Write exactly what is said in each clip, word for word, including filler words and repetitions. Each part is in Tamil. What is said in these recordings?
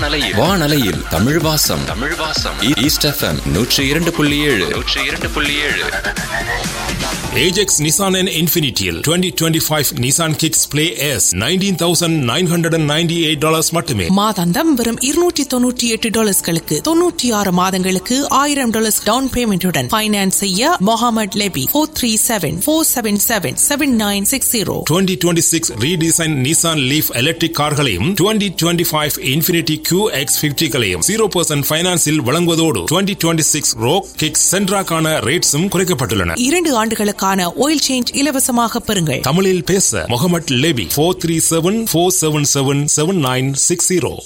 வானலையில் வானலையில் தமிழ் வாசம் தமிழ் வாசம் ஈஸ்ட் எஃப்எம் நூற்றி இரண்டு புள்ளி ஏழு நூற்றி இரண்டு புள்ளி ஏழு. Ajax Nissan and Infinityல் twenty twenty-five Nissan Kicks Play S nineteen thousand nine hundred ninety-eight dollars மட்டுமே. மாதாந்தம் வெறும் இருநூற்றி தொன்னூற்றி எட்டு டாலர்களுக்கு தொன்னூற்றி ஆறு மாதங்களுக்கு ஆயிரம் டாலர்ஸ் டவுன் பேமெண்ட்டுடன் ஃபைனான்ஸ் செய்ய Mohamed Lebbe four three seven four seven seven seven nine six zero. twenty twenty-six redesign Nissan Leaf electric கார்களையும் twenty twenty-five Infinity Q X fifty களையும் zero percent ஃபைனான்ஸில் வழங்குவதோடு twenty twenty-six Rogue Kicks Sentra-க்கான ரேட்ஸும் குறைக்கப்பட்டுள்ளன. இரண்டு ஆண்டுகளுக்கு oil change இலவசமாக பெறுங்கள். தமிழில் பேச Mohamad Lebbe four three seven four seven seven seven nine six zero.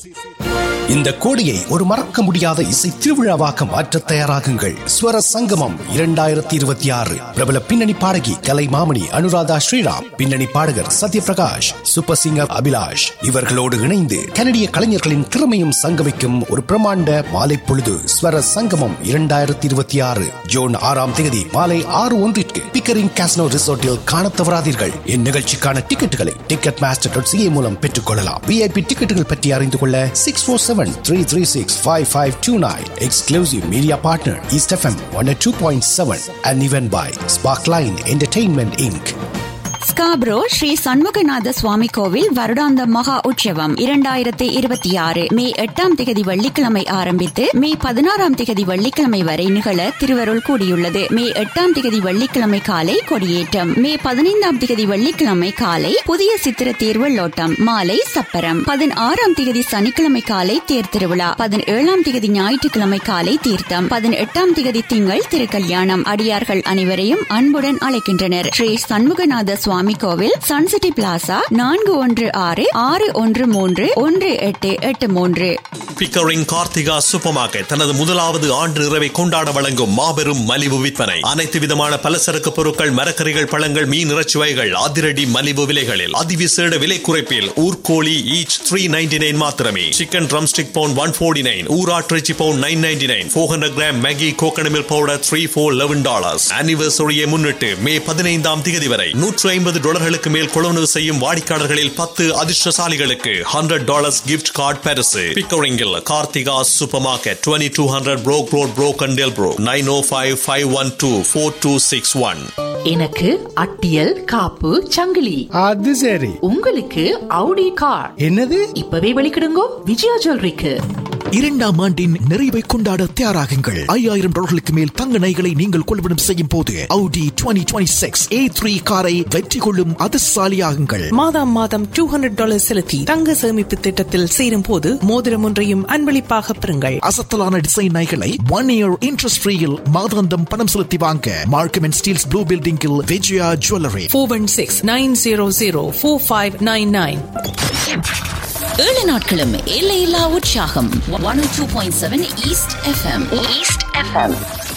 இந்த கோடியை ஒரு மறக்க முடியாத இசை திருவிழாவாக மாற்ற தயாராகுங்கள். ஸ்வர சங்கமம் இரண்டாயிரத்தி இருபத்தி ஆறு. பிரபல பின்னணி பாடகி கலை மாமணி அனுராதா ஸ்ரீராம், பின்னணி பாடகர் சத்யபிரகாஷ், சூப்பர் சிங்கர் அபிலாஷ் இவர்களோடு இணைந்து கனடிய கலைஞர்களின் திறமையும் சங்கமிக்கும் ஒரு பிரமாண்ட மாலை பொழுது ஸ்வர சங்கமம் இரண்டாயிரத்தி இருபத்தி ஆறு ஜூன் ஆறாம் தேதி மாலை ஆறு ஒன்றிற்கு பிக்கரிங் காசினோ ரிசோர்ட்டில் காண தவறாதீர்கள். இந்நிகழ்ச்சிக்கான டிக்கெட்டுகளை டிக்கெட் மாஸ்டர் டாட் சிஏ மூலம் பெற்றுக் கொள்ளலாம். விஐபி டிக்கெட்டுகள் பற்றி அறிந்து கொள்ள six four seven three three six five five two nine. Exclusive media partner East F M one oh two point seven and event by Sparkline Entertainment Incorporated. Scarborough Sri Shanmuganatha சுவாமி கோவில் வருடாந்த மகா உற்சவம் இரண்டாயிரத்தி இருபத்தி ஆறு மே எட்டாம் திகதி வெள்ளிக்கிழமை ஆரம்பித்து மே பதினாறாம் திகதி வெள்ளிக்கிழமை வரை நிகழ திருவருள் கூடியுள்ளது. மே எட்டாம் திகதி வெள்ளிக்கிழமை காலை கொடியேற்றம், மே பதினைந்தாம் திகதி வெள்ளிக்கிழமை காலை புதிய சித்திர தேர் வெள்ளோட்டம், மாலை சப்பரம், பதினாறாம் திகதி சனிக்கிழமை காலை தேர் திருவிழா, பதினேழாம் திகதி ஞாயிற்றுக்கிழமை காலை தீர்த்தம், பதினெட்டாம் திகதி திங்கள் திருக்கல்யாணம். அடியார்கள் அனைவரையும் அன்புடன் அழைக்கின்றனர். ஸ்ரீ சண்முகநாத சுவாமி கோவில், சன்சிட்டி பிளாசா, நான்கு ஒன்று ஆறு ஆறு ஒன்று மூன்று ஒன்று எட்டு எட்டு மூன்று. பிக்கரிங் கார்த்திகா சூப்பர் மார்க்கெட் தனது முதலாவது ஆண்டு நிறைவை கொண்டாட வழங்கும் மாபெரும் மலிவு விற்பனை. அனைத்து விதமான பலசரக்கு பொருட்கள், மரக்கறிகள், பழங்கள், மீன், இறைச்சி வகைகள் அதிரடி மலிவு விலைகளில் அதிவிசேட விலை குறைப்பில். ஊர்கோழி ஈச் த்ரீ நைன்டி நைன் மாத்திரமே. Chicken drum stick bound one forty nine, ஊராட்டிறைச்சி bound nine ninety nine, four hundred gram Maggi coconut milk powder three four eleven dollars. ஆனிவர்சரியை முன்னிட்டு மே பதினைந்தாம் தேதி வரை நூற்று ஐம்பது டாலர்களுக்கு மேல் கொள்வனவு செய்யும் வாடிக்கையாளர்களில் பத்து அதிர்ஷ்டசாலிகளுக்கு ஹண்ட்ரட் டாலர்ஸ் கிஃப்ட் கார்டு பரிசு. பிக்கரிங்கில் Karthika super market, twenty two hundred Broek road, ப்ரோக்கன்டேல் bro, nine ஓ five five one two four two six one. எனக்கு அட்டியல் காப்பு சங்கிலி. அது சரி. உங்களுக்கு அவுடி கார். என்னது? இப்பவே வெளிக்கிடுங்கோ விஜயா ஜுவல்லரிக்கு. இரண்டாம் ஆண்டின் நிறைவை கொண்டாட தயாராகுங்கள். ஐயாயிரம் டாலர்களுக்கு மேல் தங்க நகைகளை நீங்கள் கொள்வனம் செய்யும் போது Audi twenty twenty-six A three காரை வெற்றி கொள்ளும் அதிர்ஷ்டசாலியாகுங்கள். மாதம் மாதம் two hundred டாலர் செலுத்தி தங்க சேமிப்பு திட்டத்தில் சேரும் போது மோதிரம் ஒன்றையும் அன்பளிப்பாக பெறுங்கள். அசத்தலான டிசைன் நகைகளை ஒன் இயர் இன்ட்ரெஸ்ட் ஃப்ரீயில் மாதாந்தம் பணம் செலுத்தி வாங்க மார்க்கம் அண்ட் ஸ்டீல்ஸ் ப்ளூ பில்டிங்கில் Vijaya jewellery. four one six nine zero zero four five nine nine. ஏழு நாட்களும் எல்லையில்லா உற்சாகம். one oh two point seven east FM. East FM.